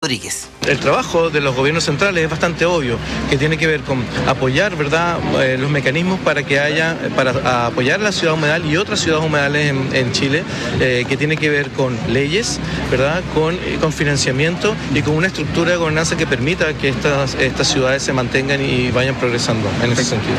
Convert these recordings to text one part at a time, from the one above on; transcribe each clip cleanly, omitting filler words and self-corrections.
Rodríguez. El trabajo de los gobiernos centrales es bastante obvio, que tiene que ver con apoyar, ¿verdad?, los mecanismos para apoyar la ciudad humedal y otras ciudades humedales en Chile, que tiene que ver con leyes, ¿verdad?, con financiamiento y con una estructura de gobernanza que permita que estas ciudades se mantengan y vayan progresando en ese sentido.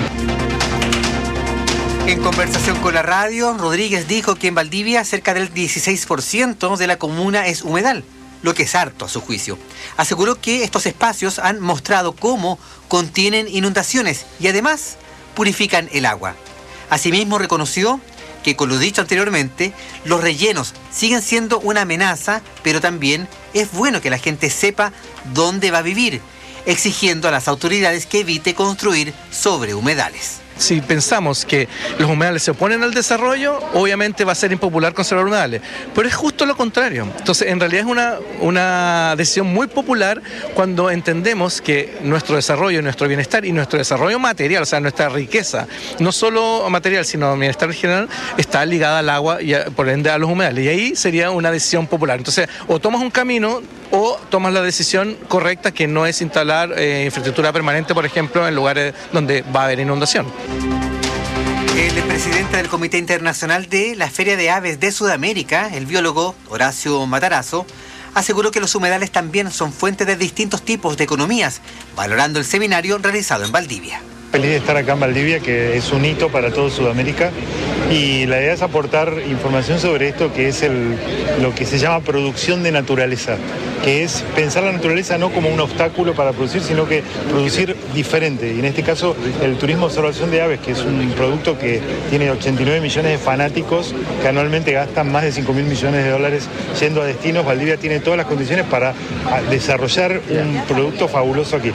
En conversación con la radio, Rodríguez dijo que en Valdivia cerca del 16% de la comuna es humedal, lo que es harto a su juicio. Aseguró que estos espacios han mostrado cómo contienen inundaciones y además purifican el agua. Asimismo reconoció que, con lo dicho anteriormente, los rellenos siguen siendo una amenaza, pero también es bueno que la gente sepa dónde va a vivir, exigiendo a las autoridades que evite construir sobre humedales. Si pensamos que los humedales se oponen al desarrollo, obviamente va a ser impopular conservar humedales, pero es justo lo contrario. Entonces, en realidad es una decisión muy popular cuando entendemos que nuestro desarrollo, nuestro bienestar y nuestro desarrollo material, o sea, nuestra riqueza, no solo material, sino bienestar general, está ligada al agua y por ende a los humedales. Y ahí sería una decisión popular. Entonces, o tomas un camino o tomas la decisión correcta, que no es instalar infraestructura permanente, por ejemplo, en lugares donde va a haber inundación. El presidente del Comité Internacional de la Feria de Aves de Sudamérica, el biólogo Horacio Matarazzo, aseguró que los humedales también son fuentes de distintos tipos de economías, valorando el seminario realizado en Valdivia. Feliz de estar acá en Valdivia, que es un hito para todo Sudamérica, y la idea es aportar información sobre esto, que es lo que se llama producción de naturaleza, que es pensar la naturaleza no como un obstáculo para producir, sino que producir diferente. Y en este caso, el turismo de observación de aves, que es un producto que tiene 89 millones de fanáticos, que anualmente gastan más de 5.000 millones de dólares yendo a destinos. Valdivia tiene todas las condiciones para desarrollar un producto fabuloso aquí.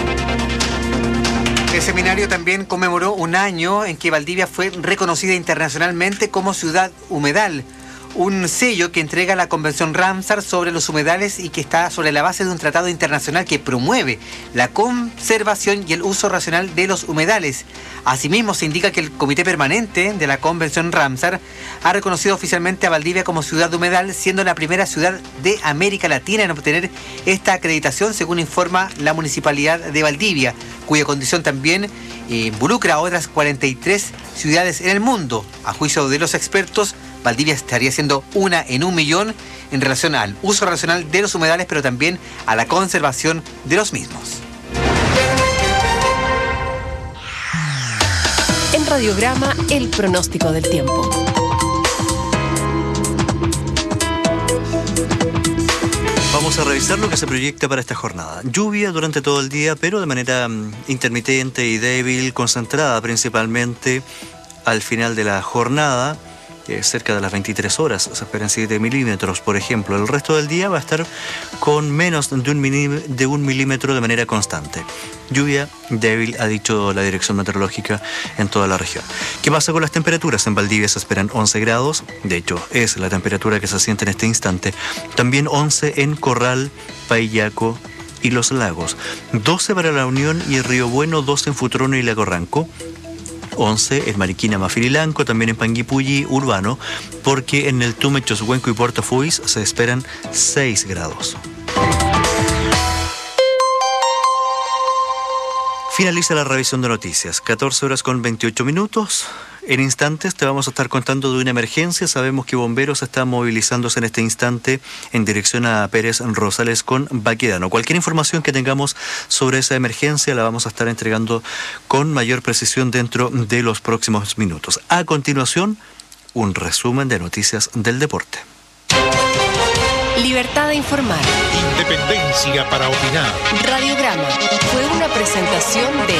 El seminario también conmemoró un año en que Valdivia fue reconocida internacionalmente como ciudad humedal, un sello que entrega la Convención Ramsar sobre los humedales y que está sobre la base de un tratado internacional que promueve la conservación y el uso racional de los humedales. Asimismo, se indica que el Comité Permanente de la Convención Ramsar ha reconocido oficialmente a Valdivia como ciudad humedal, siendo la primera ciudad de América Latina en obtener esta acreditación, según informa la Municipalidad de Valdivia, cuya condición también involucra a otras 43 ciudades en el mundo. A juicio de los expertos, Valdivia estaría siendo una en 1 millón en relación al uso racional de los humedales, pero también a la conservación de los mismos. En Radiograma, el pronóstico del tiempo. Vamos a revisar lo que se proyecta para esta jornada. Lluvia durante todo el día, pero de manera intermitente y débil, concentrada principalmente al final de la jornada. Cerca de las 23 horas se esperan 7 milímetros, por ejemplo. El resto del día va a estar con menos de un milímetro de manera constante. Lluvia débil, ha dicho la Dirección Meteorológica en toda la región. ¿Qué pasa con las temperaturas? En Valdivia se esperan 11 grados. De hecho, es la temperatura que se siente en este instante. También 11 en Corral, Paillaco y Los Lagos. 12 para La Unión y Río Bueno, 12 en Futrono y Lago Ranco. 11 en Mariquina, Mafililanco, también en Panguipulli, Urbano, porque en el Tume, Choshuenco y Puerto Fuís se esperan 6 grados. Finaliza la revisión de noticias, 14 horas con 28 minutos. En instantes te vamos a estar contando de una emergencia. Sabemos que bomberos están movilizándose en este instante en dirección a Pérez Rosales con Baquedano. Cualquier información que tengamos sobre esa emergencia la vamos a estar entregando con mayor precisión dentro de los próximos minutos. A continuación, un resumen de noticias del deporte. Libertad de informar. Independencia para opinar. Radiograma fue una presentación de...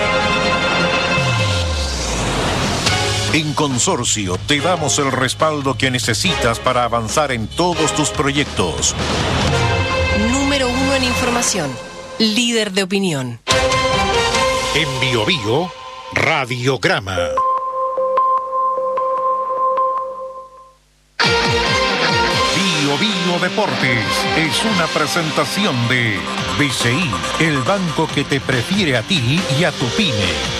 En Consorcio te damos el respaldo que necesitas para avanzar en todos tus proyectos. Número 1 en información. Líder de opinión. En Biobío, Radiograma. Biobío Deportes es una presentación de BCI, el banco que te prefiere a ti y a tu pyme.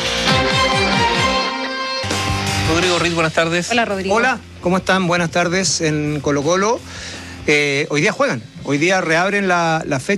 Rodrigo Riz, buenas tardes. Hola, Rodrigo. Hola, ¿cómo están? Buenas tardes en Colo-Colo. Hoy día juegan, hoy día reabren la fecha.